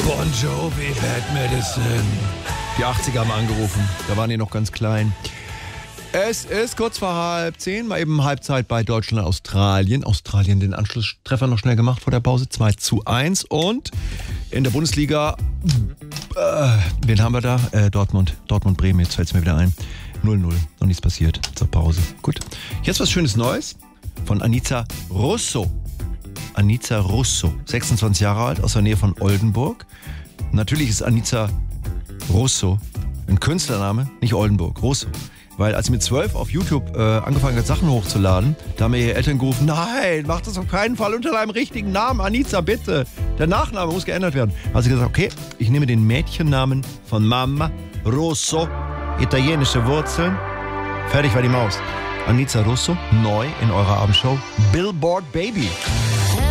Bon Jovi, Bad Medicine. Die 80er haben angerufen, da waren die noch ganz klein. Es ist kurz vor 9:30, mal eben Halbzeit bei Deutschland, Australien. Australien den Anschlusstreffer noch schnell gemacht vor der Pause, 2:1. Und in der Bundesliga, wen haben wir da? Dortmund, Bremen, jetzt fällt es mir wieder ein. 0:0, noch nichts passiert zur Pause. Gut, jetzt was Schönes Neues von Anica Russo. Anica Russo, 26 Jahre alt, aus der Nähe von Oldenburg. Natürlich ist Anica Russo ein Künstlername, nicht Oldenburg, Russo. Weil als sie mit 12 auf YouTube angefangen hat, Sachen hochzuladen, da haben mir ihre Eltern gerufen, nein, mach das auf keinen Fall unter deinem richtigen Namen, Anica, bitte. Der Nachname muss geändert werden. Also sie gesagt, okay, ich nehme den Mädchennamen von Mama, Russo, italienische Wurzeln. Fertig war die Maus. Anica Russo, neu in eurer Abendshow, Billboard Baby.